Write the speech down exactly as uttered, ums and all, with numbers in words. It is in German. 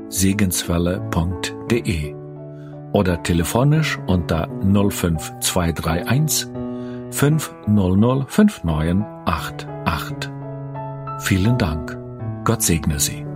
segenswelle punkt de oder telefonisch unter null fünf zwei drei eins fünf null null fünf neun acht acht. Vielen Dank. Gott segne Sie.